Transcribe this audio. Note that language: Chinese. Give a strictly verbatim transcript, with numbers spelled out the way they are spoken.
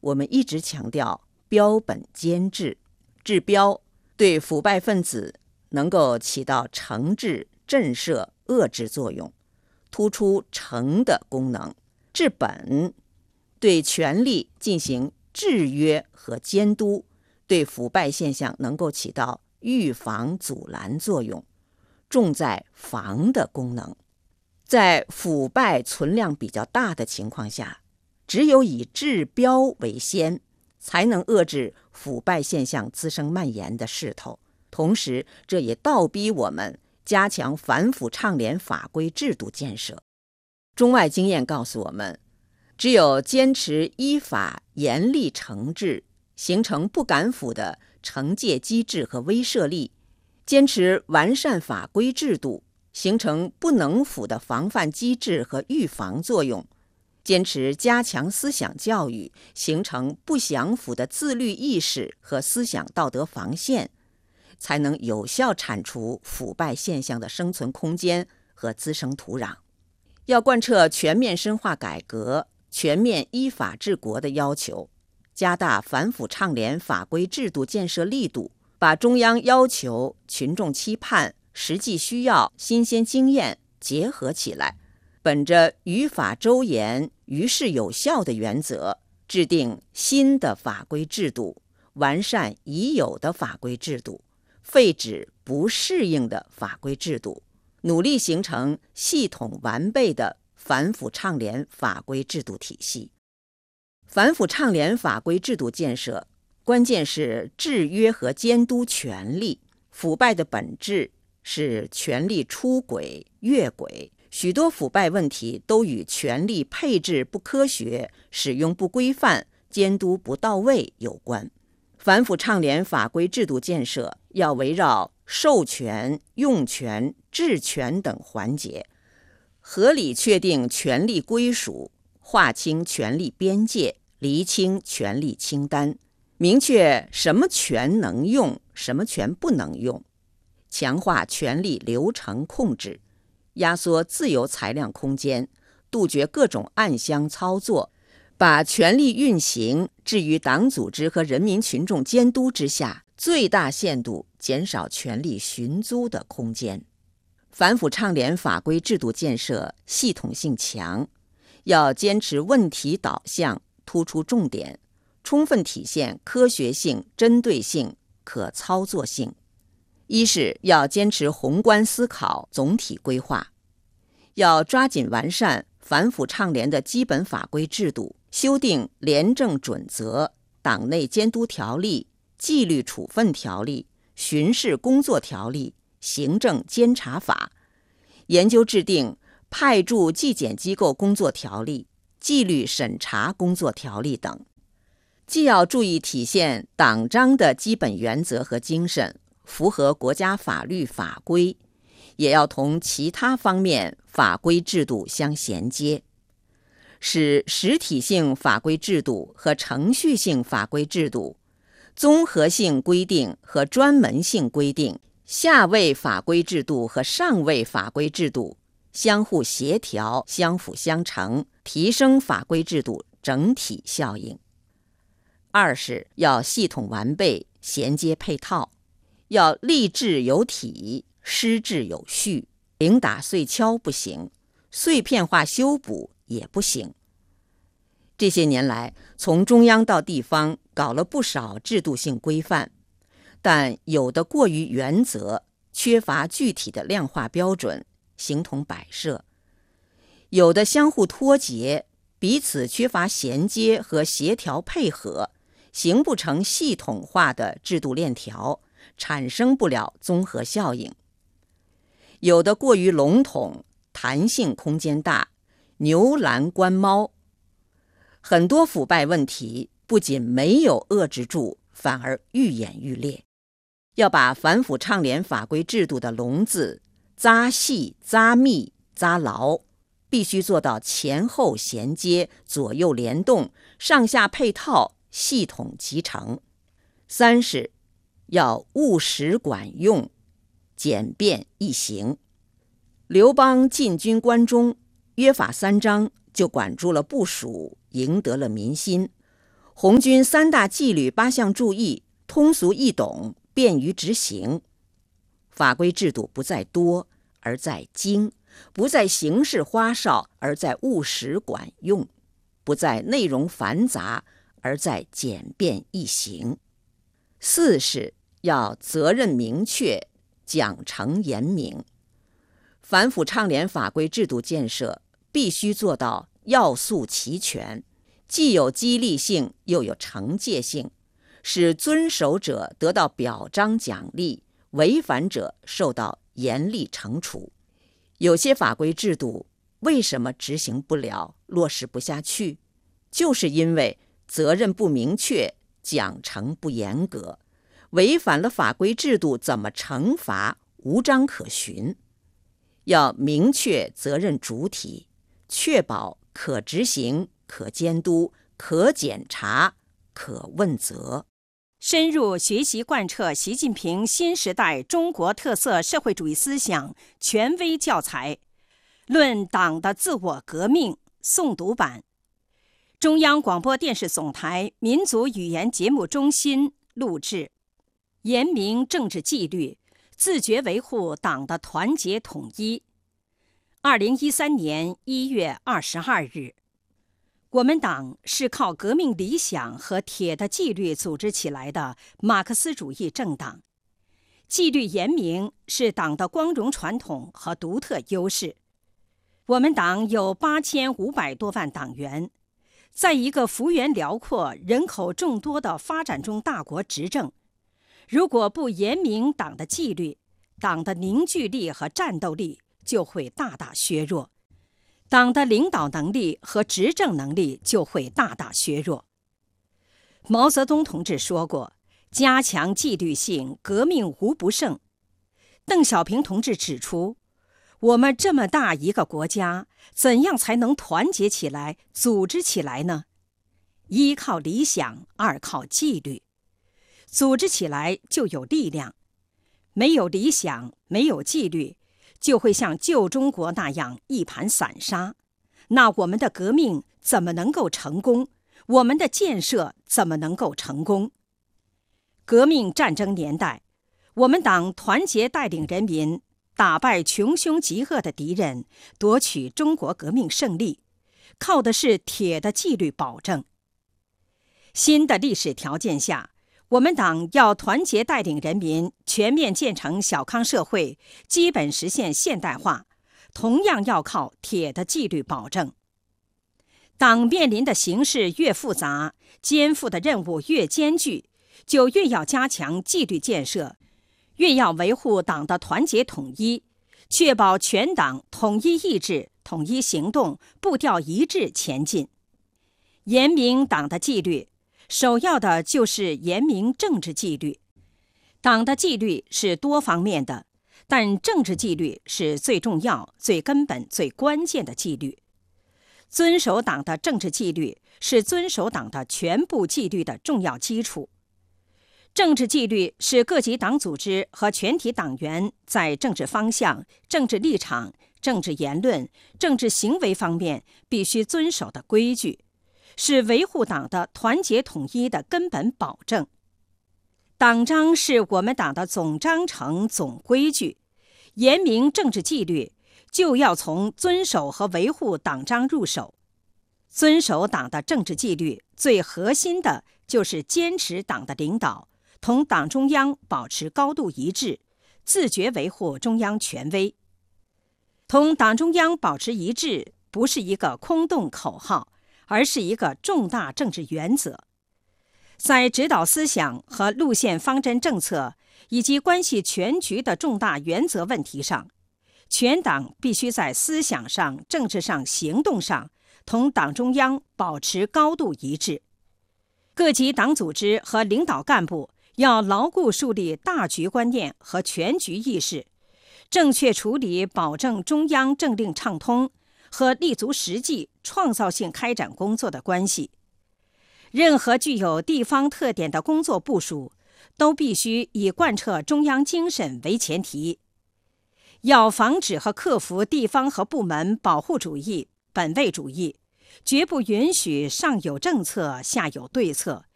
我们一直强调标本兼治，治标对腐败分子能够起到惩治、震慑、遏制作用，突出惩的功能；治本对权力进行制约和监督，对腐败现象能够起到预防阻拦作用，重在防的功能。在腐败存量比较大的情况下，只有以治标为先，才能遏制腐败现象滋生蔓延的势头。同时，这也倒逼我们加强反腐倡廉法规制度建设。中外经验告诉我们，只有坚持依法严厉惩治，形成不敢腐的惩戒机制和威慑力，坚持完善法规制度，形成不能腐的防范机制和预防作用，坚持加强思想教育，形成不享腐的自律意识和思想道德防线，才能有效铲除腐败现象的生存空间和滋生土壤。要贯彻全面深化改革、全面依法治国的要求，加大反腐倡廉法规制度建设力度，把中央要求、群众期盼、实际需要、新鲜经验结合起来，本着于法周严、于事有效的原则，制定新的法规制度，完善已有的法规制度，废止不适应的法规制度，努力形成系统完备的反腐倡廉法规制度体系。反腐倡廉法规制度建设，关键是制约和监督权力。腐败的本质是权力出轨、越轨，许多腐败问题都与权力配置不科学、使用不规范、监督不到位有关。反腐倡廉法规制度建设要围绕授权、用权、治权等环节，合理确定权力归属，划清权力边界，厘清权力清单，明确什么权能用，什么权不能用，强化权力流程控制，压缩自由裁量空间，杜绝各种暗箱操作，把权力运行置于党组织和人民群众监督之下，最大限度减少权力寻租的空间。反腐倡廉法规制度建设系统性强，要坚持问题导向，突出重点，充分体现科学性、针对性、可操作性。一是要坚持宏观思考、总体规划，要抓紧完善反腐倡廉的基本法规制度，修订廉政准则、党内监督条例、纪律处分条例、巡视工作条例、行政监察法，研究制定派驻纪检机构工作条例、纪律审查工作条例等。既要注意体现党章的基本原则和精神，符合国家法律法规，也要同其他方面法规制度相衔接，使实体性法规制度和程序性法规制度、综合性规定和专门性规定、下位法规制度和上位法规制度相互协调、相辅相成，提升法规制度整体效应。二是要系统完备、衔接配套，要立制有体、施制有序，零打碎敲不行，碎片化修补也不行。这些年来，从中央到地方搞了不少制度性规范，但有的过于原则，缺乏具体的量化标准，形同摆设；有的相互脱节，彼此缺乏衔接和协调配合，形不成系统化的制度链条，产生不了综合效应；有的过于笼统，弹性空间大，牛栏关猫。很多腐败问题不仅没有遏制住，反而愈演愈烈。要把反腐倡廉法规制度的笼子扎细、扎密、扎牢，必须做到前后衔接、左右联动、上下配套、系统集成。三是要务实管用、简便易行。刘邦进军关中，约法三章就管住了部署，赢得了民心。 红军三大纪律八项注意，通俗易懂，便于执行。法规制度不在多，而在精；不在形式花哨，而在务实管用；不在内容繁杂，而在简便易行。四是要责任明确，奖惩严明。反腐倡廉法规制度建设必须做到要素齐全，既有激励性，又有惩戒性，使遵守者得到表彰奖励，违反者受到严厉惩处。有些法规制度为什么执行不了、落实不下去？就是因为责任不明确，奖惩不严格，违反了法规制度怎么惩罚，无章可循。要明确责任主体，确保可执行、可监督、可检查、可问责。 深入学习贯彻习近平新时代中国特色社会主义思想权威教材《论党的自我革命》诵读版，中央广播电视总台民族语言节目中心录制。严明政治纪律，自觉维护党的团结统一。二零一三年一月二十二日，我们党是靠革命理想和铁的纪律组织起来的马克思主义政党，纪律严明是党的光荣传统和独特优势。我们党有八千五百多万党员，在一个幅员辽阔、人口众多的发展中大国执政，如果不严明党的纪律，党的凝聚力和战斗力就会大大削弱，党的领导能力和执政能力就会大大削弱。毛泽东同志说过，加强纪律性，革命无不胜。邓小平同志指出，我们这么大一个国家，怎样才能团结起来、组织起来呢？一靠理想，二靠纪律。组织起来就有力量，没有理想，没有纪律，就会像旧中国那样一盘散沙。那我们的革命怎么能够成功？我们的建设怎么能够成功？革命战争年代，我们党团结带领人民打败穷凶极恶的敌人，夺取中国革命胜利，靠的是铁的纪律保证。新的历史条件下，我们党要团结带领人民全面建成小康社会，基本实现现代化，同样要靠铁的纪律保证。党面临的形势越复杂，肩负的任务越艰巨，就越要加强纪律建设，越要维护党的团结统一，确保全党统一意志、统一行动，步调一致前进。严明党的纪律，首要的就是严明政治纪律。党的纪律是多方面的，但政治纪律是最重要、最根本、最关键的纪律。遵守党的政治纪律是遵守党的全部纪律的重要基础。政治纪律是各级党组织和全体党员在政治方向、政治立场、政治言论、政治行为方面必须遵守的规矩，是维护党的团结统一的根本保证。党章是我们党的总章程、总规矩，严明政治纪律就要从遵守和维护党章入手。遵守党的政治纪律，最核心的就是坚持党的领导，同党中央保持高度一致，自觉维护中央权威。同党中央保持一致，不是一个空洞口号，而是一个重大政治原则。在指导思想和路线方针政策以及关系全局的重大原则问题上，全党必须在思想上、政治上、行动上同党中央保持高度一致。各级党组织和领导干部要牢固树立大局观念和全局意识，正确处理保证中央政令畅通和立足实际、创造性开展工作的关系。任何具有地方特点的工作部署，都必须以贯彻中央精神为前提。要防止和克服地方和部门保护主义、本位主义， 绝不允许上有政策下有对策，